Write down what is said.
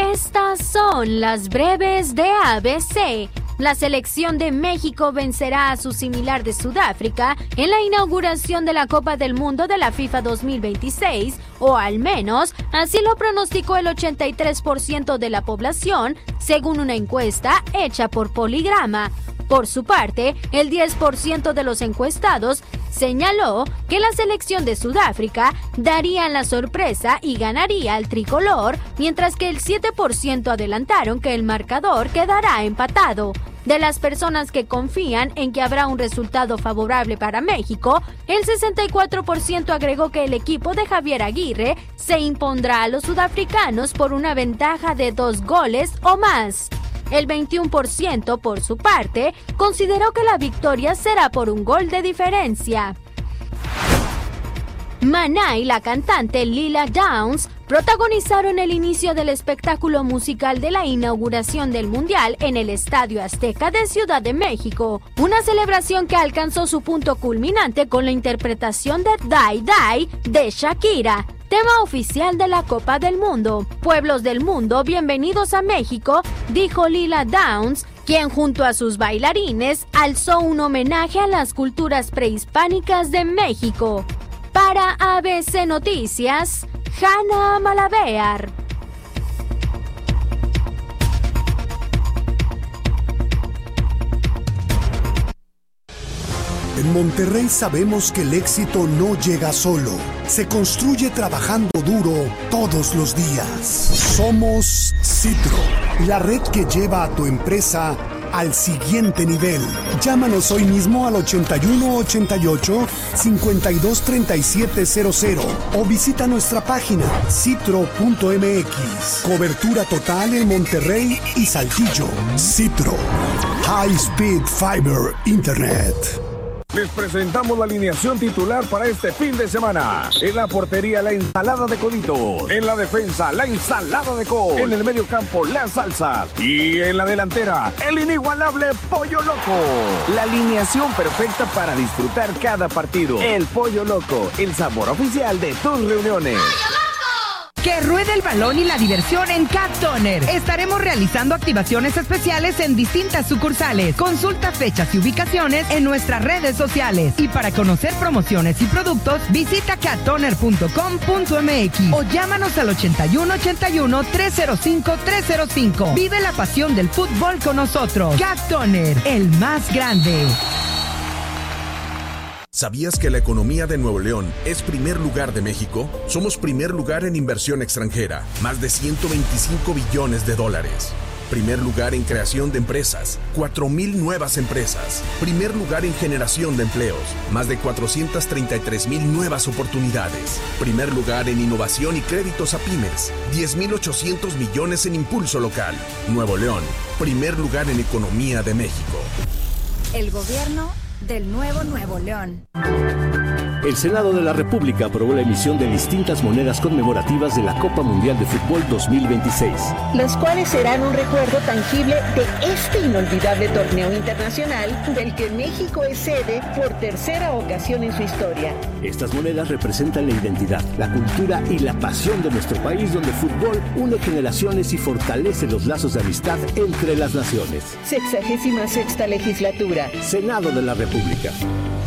Estas son las breves de ABC. La selección de México vencerá a su similar de Sudáfrica en la inauguración de la Copa del Mundo de la FIFA 2026, o al menos así lo pronosticó el 83% de la población, según una encuesta hecha por Poligrama. Por su parte, el 10% de los encuestados señaló que la selección de Sudáfrica daría la sorpresa y ganaría al tricolor, mientras que el 7% adelantaron que el marcador quedará empatado. De las personas que confían en que habrá un resultado favorable para México, el 64% agregó que el equipo de Javier Aguirre se impondrá a los sudafricanos por una ventaja de 2 goles o más. El 21%, por su parte, consideró que la victoria será por 1 gol de diferencia. Maná y la cantante Lila Downs protagonizaron el inicio del espectáculo musical de la inauguración del Mundial en el Estadio Azteca de Ciudad de México, una celebración que alcanzó su punto culminante con la interpretación de Die Die de Shakira, tema oficial de la Copa del Mundo. Pueblos del mundo, bienvenidos a México, dijo Lila Downs, quien junto a sus bailarines alzó un homenaje a las culturas prehispánicas de México. Para ABC Noticias, Hanna Malavear. En Monterrey sabemos que el éxito no llega solo, se construye trabajando duro todos los días. Somos Citro, la red que lleva a tu empresa al siguiente nivel. Llámanos hoy mismo al 8188-523700 o visita nuestra página citro.mx. Cobertura total en Monterrey y Saltillo. Citro, High Speed Fiber Internet. Les presentamos la alineación titular para este fin de semana. En la portería, la ensalada de coditos. En la defensa, la ensalada de col. En el medio campo, las salsas. Y en la delantera, el inigualable Pollo Loco. La alineación perfecta para disfrutar cada partido. El Pollo Loco, el sabor oficial de tus reuniones. Que ruede el balón y la diversión en Cat Toner. Estaremos realizando activaciones especiales en distintas sucursales. Consulta fechas y ubicaciones en nuestras redes sociales. Y para conocer promociones y productos, visita cattoner.com.mx o llámanos al 8181-305-305. Vive la pasión del fútbol con nosotros. Cat Toner, el más grande. ¿Sabías que la economía de Nuevo León es primer lugar de México? Somos primer lugar en inversión extranjera, más de 125 billones de dólares. Primer lugar en creación de empresas, 4,000 nuevas empresas. Primer lugar en generación de empleos, más de 433,000 nuevas oportunidades. Primer lugar en innovación y créditos a pymes, 10,800 millones en impulso local. Nuevo León, primer lugar en economía de México. El gobierno del nuevo Nuevo León. El Senado de la República aprobó la emisión de distintas monedas conmemorativas de la Copa Mundial de Fútbol 2026. Las cuales serán un recuerdo tangible de este inolvidable torneo internacional del que México es sede por tercera ocasión en su historia. Estas monedas representan la identidad, la cultura y la pasión de nuestro país, donde el fútbol une generaciones y fortalece los lazos de amistad entre las naciones. 66ª legislatura. Senado de la República.